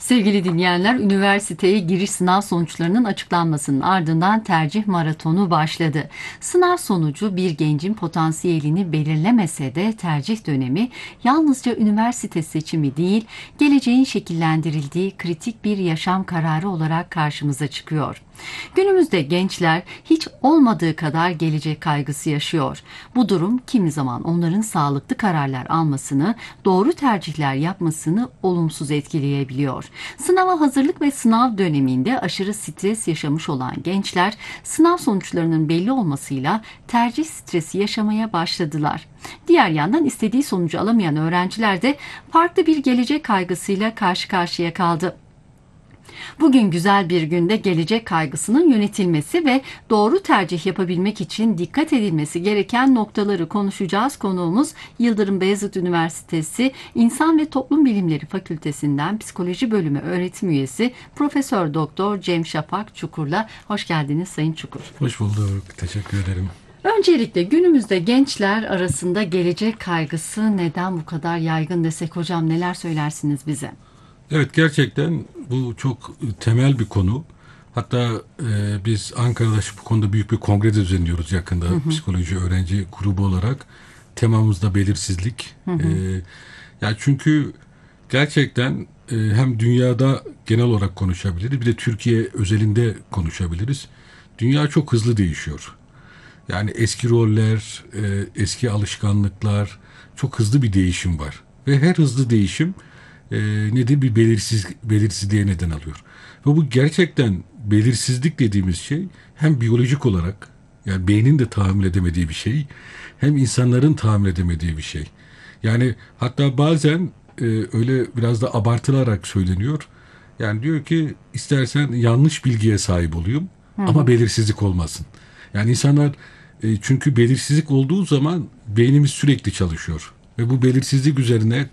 Sevgili dinleyenler, üniversiteye giriş sınav sonuçlarının açıklanmasının ardından tercih maratonu başladı. Sınav sonucu bir gencin potansiyelini belirlemese de tercih dönemi yalnızca üniversite seçimi değil, geleceğin şekillendirildiği kritik bir yaşam kararı olarak karşımıza çıkıyor. Günümüzde gençler hiç olmadığı kadar gelecek kaygısı yaşıyor. Bu durum kimi zaman onların sağlıklı kararlar almasını, doğru tercihler yapmasını olumsuz etkileyebiliyor. Sınava hazırlık ve sınav döneminde aşırı stres yaşamış olan gençler sınav sonuçlarının belli olmasıyla tercih stresi yaşamaya başladılar. Diğer yandan istediği sonucu alamayan öğrenciler de farklı bir gelecek kaygısıyla karşı karşıya kaldı. Bugün güzel bir günde gelecek kaygısının yönetilmesi ve doğru tercih yapabilmek için dikkat edilmesi gereken noktaları konuşacağız. Konuğumuz Yıldırım Beyazıt Üniversitesi İnsan ve Toplum Bilimleri Fakültesinden Psikoloji Bölümü öğretim üyesi Profesör Doktor Cem Şafak Çukur'la. Hoş geldiniz Sayın Çukur. Hoş bulduk. Teşekkür ederim. Öncelikle günümüzde gençler arasında gelecek kaygısı neden bu kadar yaygın desek hocam, neler söylersiniz bize? Evet, gerçekten bu çok temel bir konu. Hatta biz Ankara'da bu konuda büyük bir kongre düzenliyoruz yakında. Psikoloji öğrenci grubu olarak. Temamız da belirsizlik. Yani çünkü gerçekten hem dünyada genel olarak konuşabiliriz, bir de Türkiye özelinde konuşabiliriz. Dünya çok hızlı değişiyor. Yani eski roller, eski alışkanlıklar, çok hızlı bir değişim var. Ve her hızlı değişim nedir? Bir belirsizliğe neden alıyor. Ve bu gerçekten belirsizlik dediğimiz şey hem biyolojik olarak, yani beynin de tahammül edemediği bir şey, hem insanların tahammül edemediği bir şey. Yani hatta bazen öyle biraz da abartılarak söyleniyor. Yani diyor ki istersen yanlış bilgiye sahip olayım ama belirsizlik olmasın. Yani insanlar çünkü belirsizlik olduğu zaman beynimiz sürekli çalışıyor. Ve bu belirsizlik üzerine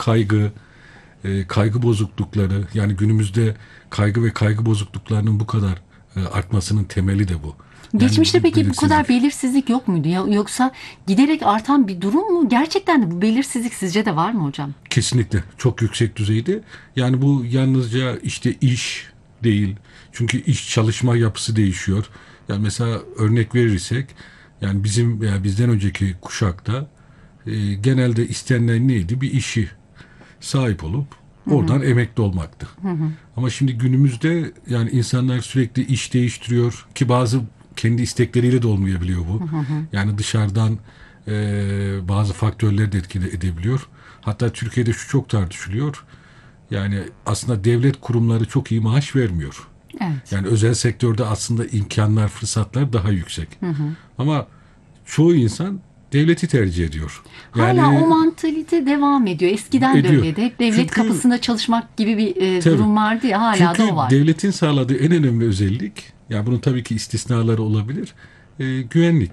kaygı bozuklukları, yani günümüzde kaygı ve kaygı bozukluklarının bu kadar artmasının temeli de bu. Geçmişte Yani peki bu kadar belirsizlik yok muydu? Yoksa giderek artan bir durum mu? Gerçekten de bu belirsizlik sizce de var mı hocam? Kesinlikle çok yüksek düzeyde. Yani bu yalnızca işte iş değil. Çünkü iş çalışma yapısı değişiyor. Yani mesela örnek verirsek, yani bizim veya bizden önceki kuşakta genelde istenilen neydi? Bir işi sahip olup oradan emekli olmaktı. Ama şimdi günümüzde yani insanlar sürekli iş değiştiriyor ki bazı kendi istekleriyle de olmayabiliyor bu. Yani dışarıdan bazı faktörleri de etkili edebiliyor. Hatta Türkiye'de şu çok tartışılıyor. Yani aslında devlet kurumları çok iyi maaş vermiyor. Evet. Yani özel sektörde aslında imkanlar, fırsatlar daha yüksek. Ama çoğu insan devleti tercih ediyor. Yani Hala o mantalite devam ediyor. Eskiden de ediyor. öyleydi. Hep devlet Çünkü kapısında çalışmak gibi bir tabii. durum vardı ya, hala Çünkü da o var. devletin sağladığı en önemli özellik, yani bunun tabii ki istisnaları olabilir, güvenlik.